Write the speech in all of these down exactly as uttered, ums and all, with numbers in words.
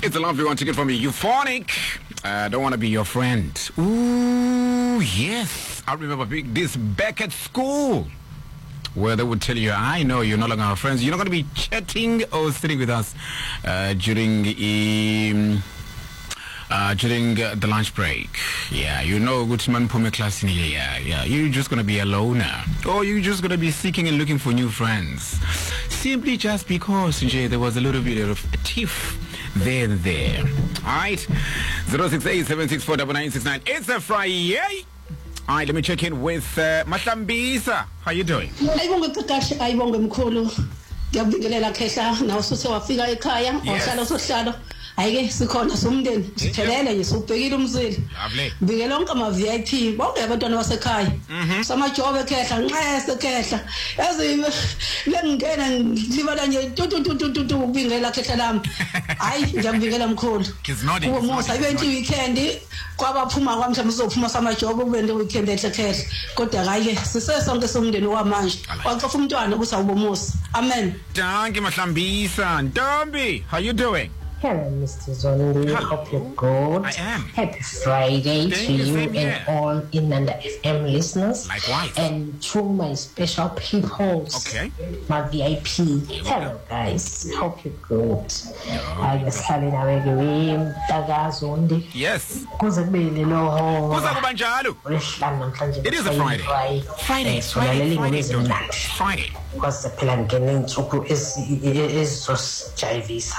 It's a lovely one to get from you. Euphonic. I uh, don't want to be your friend. Ooh, yes. I remember being this back at school, where they would tell you, I know you're no longer our friends. You're not going to be chatting or sitting with us uh, during um, uh, during uh, the lunch break. Yeah, you know, good man, pume class in here. Yeah, yeah. You're just going to be a loner, or you're just going to be seeking and looking for new friends, simply just because Jay, there was a little bit of a tiff there and there. All right, zero six eight seven six four nine nine six nine. It's a Friday. All right, let me check in with uh, Matlambisa. How you doing? Ayibonge qeqeshe ayibonge mkhulu. Ngiyabingelela khehla nawo suthe wafika ekhaya wahlala sohlalo. Ayike sikhona somndeni sithelele nje subhekile umzili. Lovely. Bikela onke ama V I P bonke abantwana basekhaya. Samajobe khehla nxese khehla. Ezime lengena ngilibala nje tutu tutu tutu ubingela khehla lami. Hayi ngiyabingelela mkhulu. Umusa ibenti weekend kwabaphuma kwamhlanje sizophuma samajobe ubende weekend ehle khehla. Kodwa hayi sisesonke somndeni wamanje. Wacofa umntwana ukuthi awubomusa. Amen. Danke Matlambisa. Ntombi, how you doing? Hello, Mister Zondi. Hope you're good. I am. Happy Friday Thank to you, you same and here. all Inanda F M listeners. Likewise. And to my special peoples. Okay. My V I P. Hello, guys. Hope you're good. I guess Halina Regime, Daga Zondi. Yes. Kuza kubili lo. Kuza kuba njalo. It is a Friday. Friday. Friday. Friday. Friday. Friday. Because the plan getting to is is just Javisa.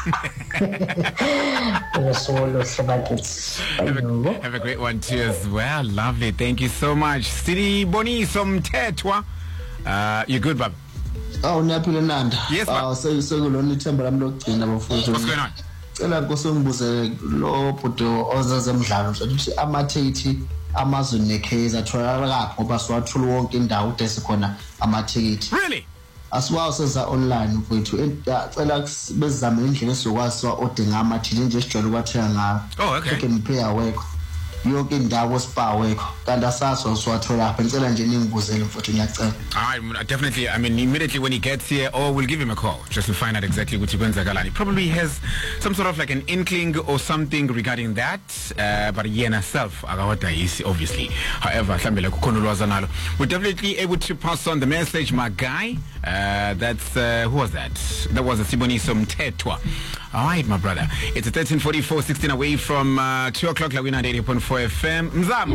Have a, have a great one too as well. Lovely. Thank you so much. Siri Boni Somtetwa. Uh, you're good, Bob. Oh, Napoli Nanda. Yes, Bob. So, so lonely temper. I'm not in our photo. What's going on? Cela kusombuze lo photo ozazemdlalo ukuthi amathethi amazwe nekheza atholakala lapho ngoba siwathula wonke indawo udese khona amathethi. Really? Asiwawo seza online mfowethu cela bezame indlela esizokwazi odinga amathethi nje sijwayele ukuthenga ngayo. Oh, okay. Take and pay awekho. Yonke indawo spa wekho kanti asaso siwathola lapha ngicela nje ningibuzele mfowethu ngiyacela. I definitely, I mean, immediately when he gets here, or we'll give him a call just to find out exactly what he He probably has some sort of like an inkling or something regarding that, uh, but yena self, obviously. However, we're definitely able to pass on the message, my guy. Uh, that's, uh, who was that? That was a Siboniso Mtetwa. All right, my brother. It's a thirteen forty-four, sixteen away from uh, two o'clock, like we're not eighty point four F M. Mzam.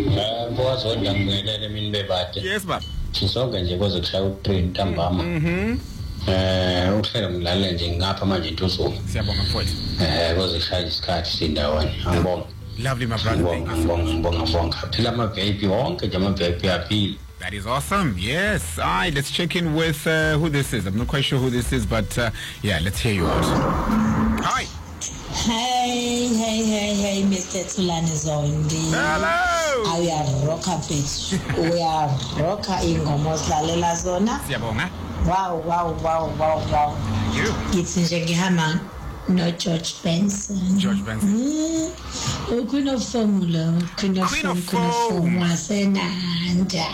Yes, Bob. Sisonke nje koze kushaya u-train ntambama. Mhm. Eh uhlelo ngilale nje ngapha manje intuzo. Siyabonga mfowethu. Eh koze kushaya isikhathi sindawani. Angibonga. Lovely, my brother. Thank you. Ngibonga ngibonga ngibonga. Phela ama V I P wonke nje ama V I P aphila. That is awesome. Yes. All right, let's check in with uh, who this is. I'm not quite sure who this is, but uh, yeah, let's hear you out. Hi. Hey, hey, hey, hey, Mister Tulani Zondi. Hello. We are rocker bitch. We are rocker ingoma silalela zona. Siyabonga. Wow, wow, wow, wow, wow. Thank you. It's nje ngihamba no George Benson. George Benson. Mm. Oh, Queen of Formula. Queen of Queen of Foam. Queen of Foam. Wasenanda.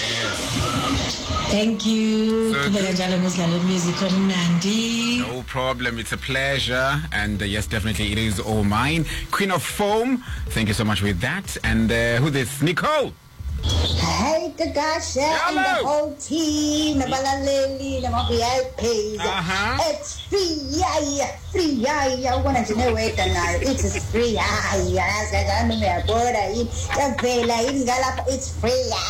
Thank you. So Kubeka njalo musidlale music omnandi. No problem. It's a pleasure. And uh, yes, definitely it is all mine. Queen of Foam. Thank you so much with that. And uh, who this? Nicole. Hey, Kagasha and the whole team, the Balaleli, the V I Ps. Uh-huh. It's free, yeah, free, yeah. I wanted to know it tonight. It's free, yeah. I said, I'm going to put it in the Vela in Galap. It's free,